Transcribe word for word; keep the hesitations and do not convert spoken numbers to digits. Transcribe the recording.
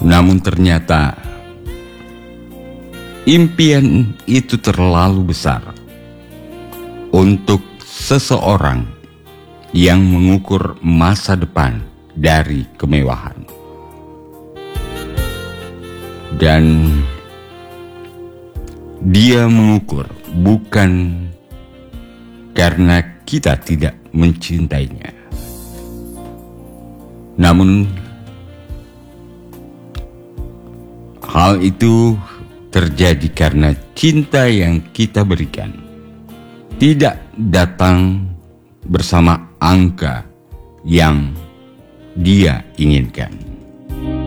Namun ternyata impian itu terlalu besar untuk seseorang yang mengukur masa depan dari kemewahan. Dan dia mengukur bukan karena kita tidak mencintainya, namun hal itu terjadi karena cinta yang kita berikan tidak datang bersama angka yang dia inginkan.